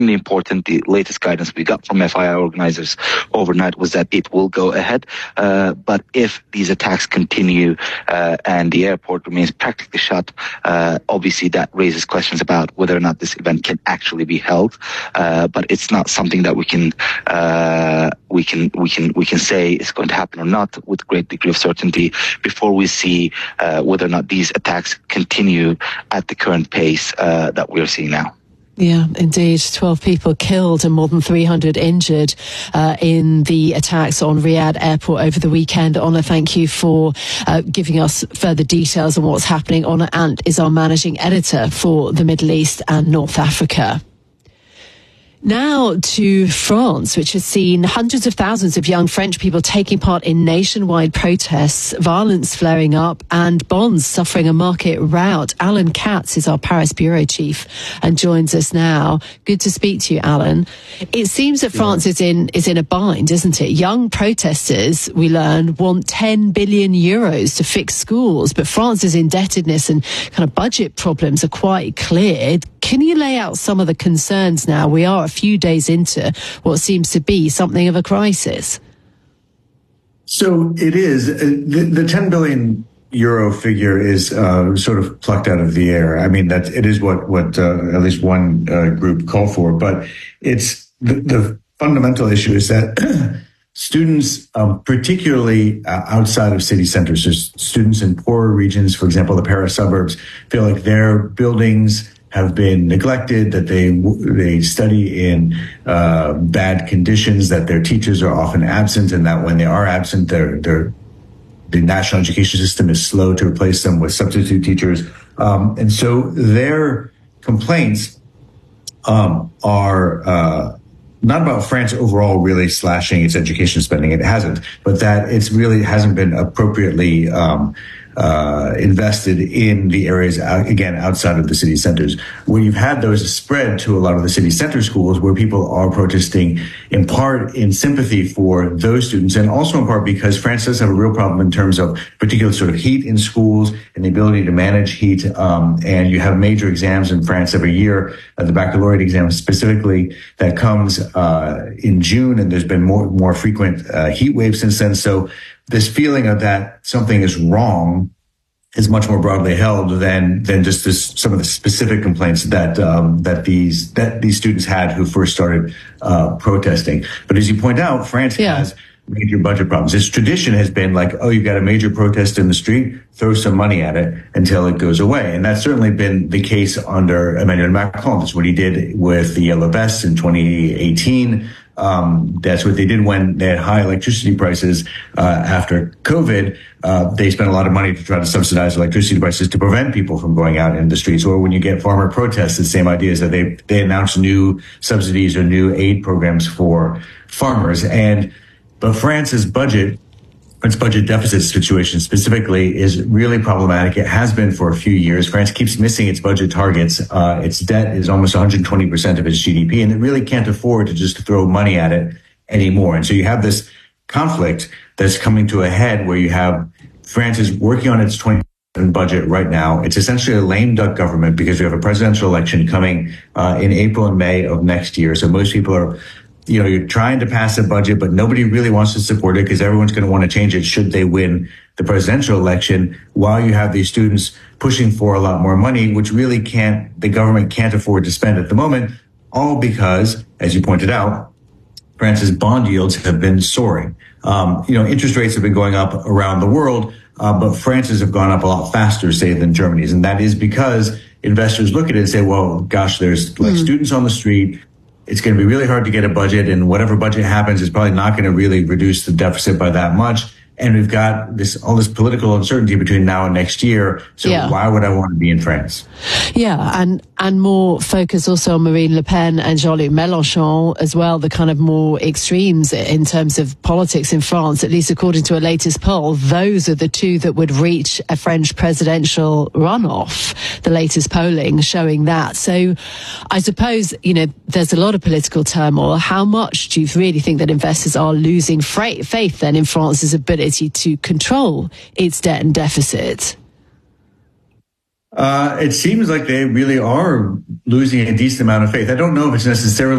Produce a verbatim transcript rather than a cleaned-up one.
important. The latest guidance we got from F I I organizers overnight was that it will go ahead. Uh, but if these attacks continue uh, and the airport remains practically shut, uh, obviously that raises questions about whether or not this event can actually be held. Uh, but it's not something that we can uh, we can we can we can say is going to happen or not with a great degree of certainty before we see uh, whether or not these attacks continue at the current pace uh, that we are seeing now. Yeah, indeed. twelve people killed and more than three hundred injured uh, in the attacks on Riyadh Airport over the weekend. Honor, thank you for uh, giving us further details on what's happening. Honor Ant is our managing editor for the Middle East and North Africa. Now to France, which has seen hundreds of thousands of young French people taking part in nationwide protests, violence flaring up and bonds suffering a market rout. Alan Katz is our Paris bureau chief and joins us now. Good to speak to you, Alan. It seems that France is in is in a bind, isn't it? Young protesters, we learn, want ten billion euros to fix schools, but France's indebtedness and kind of budget problems are quite clear. Can you lay out some of the concerns now? We are a few days into what seems to be something of a crisis. So it is. The, the ten billion euro figure is uh, sort of plucked out of the air. I mean, that it is what, what uh, at least one uh, group called for, but it's the, the fundamental issue is that students, um, particularly uh, outside of city centers, so students in poorer regions, for example, the Paris suburbs, feel like their buildings have been neglected, that they they study in uh, bad conditions, that their teachers are often absent, and that when they are absent, they're, they're, the national education system is slow to replace them with substitute teachers. Um, and so their complaints um, are uh, not about France overall really slashing its education spending. It hasn't, but that it's really hasn't been appropriately um, uh, invested in the areas, out, again, outside of the city centers. Where you've had those spread to a lot of the city center schools where people are protesting in part in sympathy for those students and also in part because France does have a real problem in terms of particular sort of heat in schools and the ability to manage heat. Um, and you have major exams in France every year, uh, the baccalaureate exam specifically, that comes uh, in June, and there's been more, more frequent uh, heat waves since then. So this feeling of that something is wrong is much more broadly held than than just this, some of the specific complaints that um, that these that these students had who first started uh, protesting. But as you point out, France yeah. has major budget problems. Its tradition has been like, oh, you've got a major protest in the street, throw some money at it until it goes away. And that's certainly been the case under Emmanuel Macron. That's what he did with the Yellow Vests in twenty eighteen. Um, that's what they did when they had high electricity prices uh, after COVID. Uh, they spent a lot of money to try to subsidize electricity prices to prevent people from going out in the streets. Or when you get farmer protests, the same idea is that they they announce new subsidies or new aid programs for farmers. And but France's budget, its budget deficit situation specifically, is really problematic. It has been for a few years. France keeps missing its budget targets. Uh, its debt is almost one hundred twenty percent of its G D P, and it really can't afford to just throw money at it anymore. And so you have this conflict that's coming to a head where you have France is working on its twenty budget right now. It's essentially a lame duck government because we have a presidential election coming uh, in April and May of next year. So most people are You know, you're trying to pass a budget, but nobody really wants to support it because everyone's going to want to change it should they win the presidential election, while you have these students pushing for a lot more money, which really can't, the government can't afford to spend at the moment, all because, as you pointed out, France's bond yields have been soaring. Um, you know, interest rates have been going up around the world, uh, but France's have gone up a lot faster, say, than Germany's. And that is because investors look at it and say, well, gosh, there's like mm. students on the street. It's going to be really hard to get a budget, and whatever budget happens is probably not going to really reduce the deficit by that much. And we've got this all this political uncertainty between now and next year. So yeah. why would I want to be in France? Yeah, and and more focus also on Marine Le Pen and Jean-Luc Mélenchon as well, the kind of more extremes in terms of politics in France, at least according to a latest poll. Those are the two that would reach a French presidential runoff, the latest polling showing that. So I suppose, you know, there's a lot of political turmoil. How much do you really think that investors are losing faith then in France's ability to control its debt and deficit? Uh, it seems like they really are losing a decent amount of faith. I don't know if it's necessarily